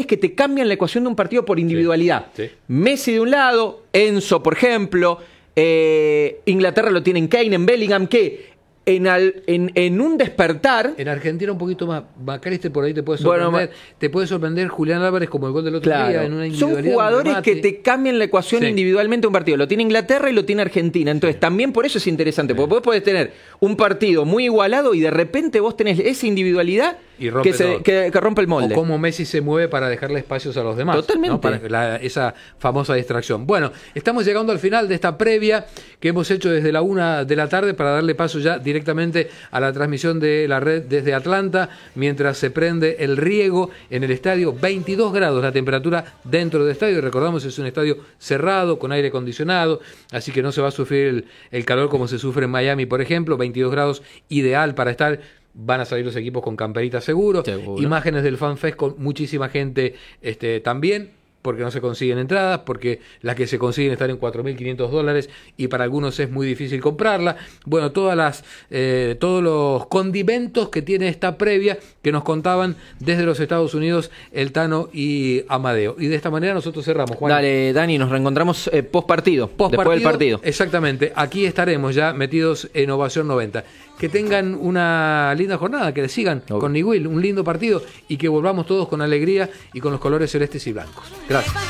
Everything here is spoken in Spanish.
que te cambian la ecuación de un partido por individualidad. Sí. Messi de un lado, Enzo, por ejemplo, Inglaterra lo tiene en Kane, en Bellingham, que en un despertar... En Argentina un poquito más. McAllister por ahí te puede sorprender. Te puede sorprender Julián Álvarez como el gol del otro día en una individualidad. Son jugadores que te cambian la ecuación individualmente un partido. Lo tiene Inglaterra y lo tiene Argentina. Entonces también por eso es interesante. Porque vos podés tener un partido muy igualado y de repente vos tenés esa individualidad y rompe que rompe el molde. O cómo Messi se mueve para dejarle espacios a los demás. Totalmente. ¿no? Para esa famosa distracción. Bueno, estamos llegando al final de esta previa que hemos hecho desde la 1 de la tarde para darle paso ya directamente a la transmisión de la red desde Atlanta, mientras se prende el riego en el estadio. 22 grados la temperatura dentro del estadio. Recordamos, es un estadio cerrado, con aire acondicionado, así que no se va a sufrir el calor como se sufre en Miami, por ejemplo. 22 grados, ideal para estar. Van a salir los equipos con camperitas seguro. Imágenes del FanFest con muchísima gente también, porque no se consiguen entradas, porque las que se consiguen están en $4.500 y para algunos es muy difícil comprarla. Bueno, todos los condimentos que tiene esta previa que nos contaban desde los Estados Unidos el Tano y Amadeo. Y de esta manera nosotros cerramos, Juan. Dale, Dani, nos reencontramos post partido, después del partido. Exactamente, aquí estaremos ya metidos en Ovación 90. Que tengan una linda jornada, que le sigan con Newell, un lindo partido y que volvamos todos con alegría y con los colores celestes y blancos. Gracias.